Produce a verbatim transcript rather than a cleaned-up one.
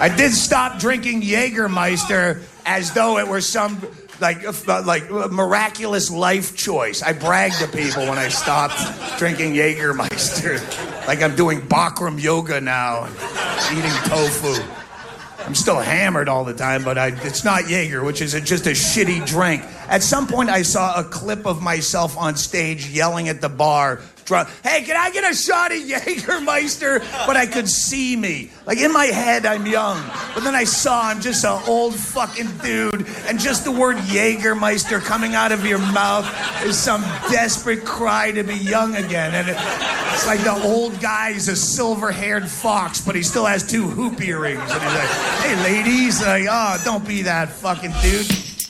I did stop drinking Jägermeister as though it were some like uh, like uh, miraculous life choice. I bragged to people when I stopped drinking Jägermeister, like I'm doing Bikram yoga now, and eating tofu. I'm still hammered all the time, but I, it's not Jaeger, which is a, just a shitty drink. At some point, I saw a clip of myself on stage yelling at the bar, drunk, hey, can I get a shot of Jägermeister? But I could see me. Like, in my head, I'm young. But then I saw I'm just an old fucking dude, and just the word Jägermeister coming out of your mouth is some desperate cry to be young again. And it, it's like the old guy's a silver-haired fox, but he still has two hoop earrings. And he's like, hey, ladies, like, oh, don't be that fucking dude.